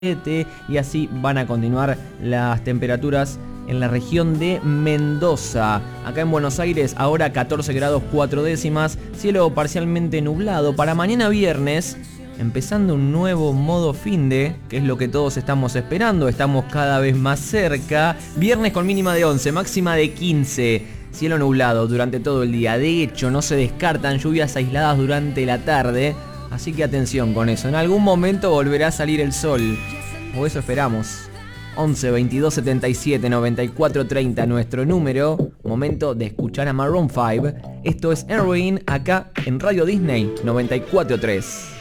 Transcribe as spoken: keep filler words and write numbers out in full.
y así van a continuar las temperaturas en la región de Mendoza. Acá en Buenos Aires ahora catorce grados cuatro décimas, cielo parcialmente nublado. Para mañana viernes, empezando un nuevo modo finde, que es lo que todos estamos esperando, estamos cada vez más cerca. Viernes con mínima de once, máxima de quince, cielo nublado durante todo el día. De hecho, no se descartan lluvias aisladas durante la tarde. Así que atención con eso, en algún momento volverá a salir el sol, o eso esperamos. once veintidós setenta y siete noventa y cuatro treinta nuestro número. Momento de escuchar a Maroon cinco. Esto es Heroin acá en Radio Disney noventa y cuatro tres.